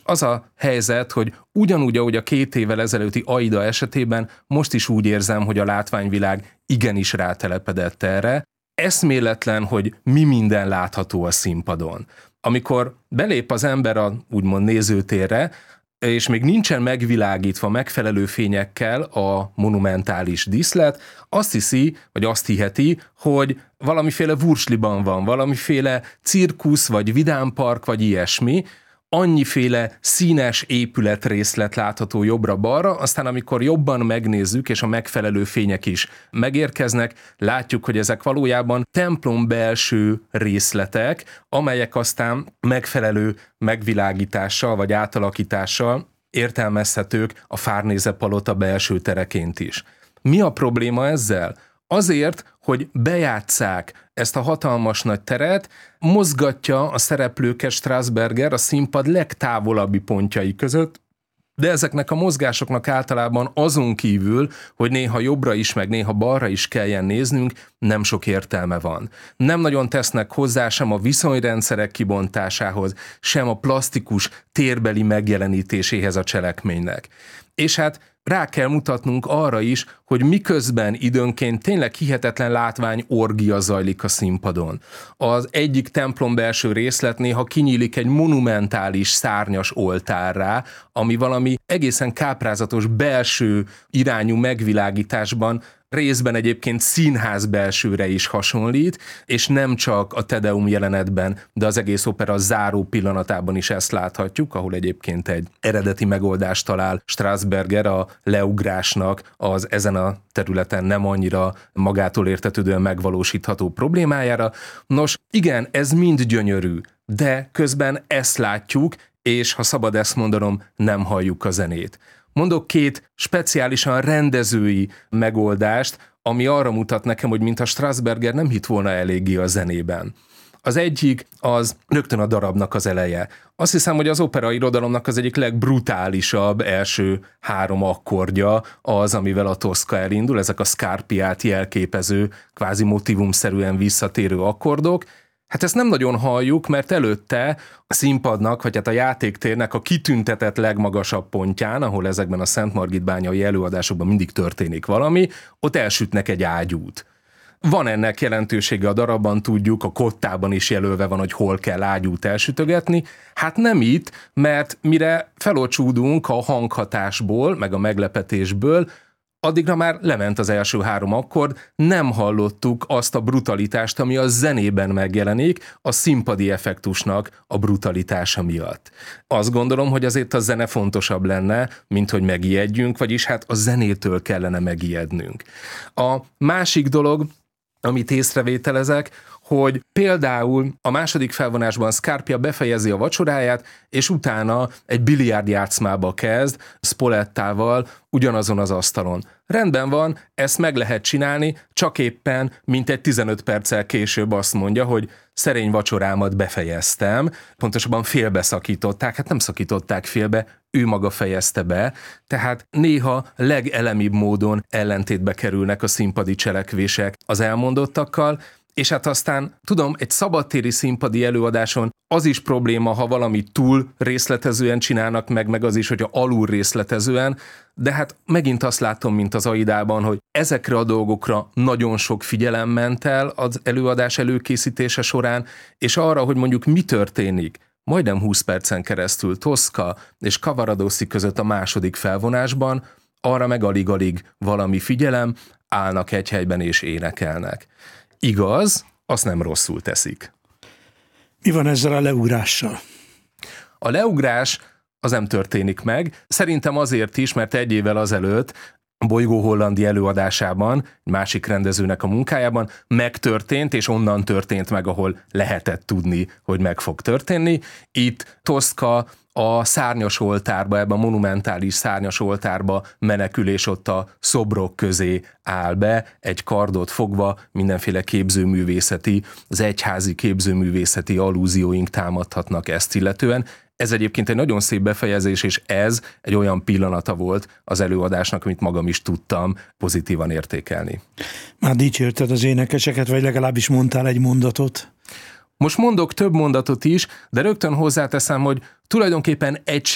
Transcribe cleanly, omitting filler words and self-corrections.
az a helyzet, hogy ugyanúgy, ahogy a 2 évvel ezelőtti Aida esetében, most is úgy érzem, hogy a látványvilág igenis rátelepedett erre. Eszméletlen, hogy mi minden látható a színpadon. Amikor belép az ember a úgymond nézőtérre, és még nincsen megvilágítva megfelelő fényekkel a monumentális díszlet, azt hiszi, vagy azt hiheti, hogy valamiféle vursliban van, valamiféle cirkusz, vagy vidámpark, vagy ilyesmi, annyiféle színes épületrészlet látható jobbra-balra, aztán amikor jobban megnézzük, és a megfelelő fények is megérkeznek, látjuk, hogy ezek valójában templom belső részletek, amelyek aztán megfelelő megvilágítással vagy átalakítással értelmezhetők a Farnése palota belső tereként is. Mi a probléma ezzel? Azért, hogy bejátsszák ezt a hatalmas nagy teret, mozgatja a szereplőket Strasberger a színpad legtávolabbi pontjai között, de ezeknek a mozgásoknak általában azon kívül, hogy néha jobbra is, meg néha balra is kelljen néznünk, nem sok értelme van. Nem nagyon tesznek hozzá sem a viszonyrendszerek kibontásához, sem a plastikus térbeli megjelenítéséhez a cselekménynek. És hát rá kell mutatnunk arra is, hogy miközben időnként tényleg hihetetlen látványorgia zajlik a színpadon. Az egyik templom belső részlet néha kinyílik egy monumentális szárnyas oltárrá, ami valami egészen káprázatos belső irányú megvilágításban részben egyébként színház belsőre is hasonlít, és nem csak a Te Deum jelenetben, de az egész opera záró pillanatában is ezt láthatjuk, ahol egyébként egy eredeti megoldást talál Strasberger a leugrásnak az ezen a területen nem annyira magától értetődően megvalósítható problémájára. Nos, igen, ez mind gyönyörű, de közben ezt látjuk, és ha szabad ezt mondanom, nem halljuk a zenét. Mondok 2 speciálisan rendezői megoldást, ami arra mutat nekem, hogy mintha Strasberger nem hitt volna eléggé a zenében. Az egyik az rögtön a darabnak az eleje. Azt hiszem, hogy az opera irodalomnak az egyik legbrutálisabb első 3 akkordja az, amivel a Tosca elindul, ezek a Scarpiát jelképező, kvázi motivumszerűen visszatérő akkordok. Hát ezt nem nagyon halljuk, mert előtte a színpadnak, vagy hát a játéktérnek a kitüntetett legmagasabb pontján, ahol ezekben a Szent Margit bányai előadásokban mindig történik valami, ott elsütnek egy ágyút. Van ennek jelentősége a darabban, tudjuk, a kottában is jelölve van, hogy hol kell ágyút elsütögetni. Hát nem itt, mert mire felocsúdunk a hanghatásból, meg a meglepetésből, addigra már lement az első 3 akkord, nem hallottuk azt a brutalitást, ami a zenében megjelenik, a színpadi effektusnak a brutalitása miatt. Azt gondolom, hogy azért a zene fontosabb lenne, mint hogy megijedjünk, vagyis hát a zenétől kellene megijednünk. A másik dolog, amit észrevételezek, hogy például a második felvonásban Scarpia befejezi a vacsoráját, és utána egy biliárdjátszmába kezd, Spolettával ugyanazon az asztalon. Rendben van, ezt meg lehet csinálni, csak éppen mintegy 15 perccel később azt mondja, hogy szerény vacsorámat befejeztem, pontosabban félbeszakították, hát nem szakították félbe, ő maga fejezte be, tehát néha legelemibb módon ellentétbe kerülnek a színpadi cselekvések az elmondottakkal, és hát aztán, tudom, egy szabadtéri színpadi előadáson az is probléma, ha valami túl részletezően csinálnak meg az is, hogyha alul részletezően, de hát megint azt látom, mint az Aidában, hogy ezekre a dolgokra nagyon sok figyelem ment el az előadás előkészítése során, és arra, hogy mondjuk mi történik, majdnem 20 percen keresztül Tosca és Cavaradossi között a második felvonásban, arra meg alig-alig valami figyelem, állnak egy helyben és énekelnek. Igaz, azt nem rosszul teszik. Mi van ezzel a leugrással? A leugrás az nem történik meg. Szerintem azért is, mert 1 évvel azelőtt a Bolygó Hollandi előadásában, egy másik rendezőnek a munkájában megtörtént, és onnan történt meg, ahol lehetett tudni, hogy meg fog történni. Itt Tosca a szárnyas oltárba, ebben a monumentális szárnyas oltárba menekül, és ott a szobrok közé áll be, egy kardot fogva, mindenféle képzőművészeti, az egyházi képzőművészeti allúzióink támadhatnak ezt illetően. Ez egyébként egy nagyon szép befejezés, és ez egy olyan pillanata volt az előadásnak, amit magam is tudtam pozitívan értékelni. Már dicsérted az énekeseket, vagy legalábbis mondtál egy mondatot? Most mondok több mondatot is, de rögtön hozzáteszem, hogy tulajdonképpen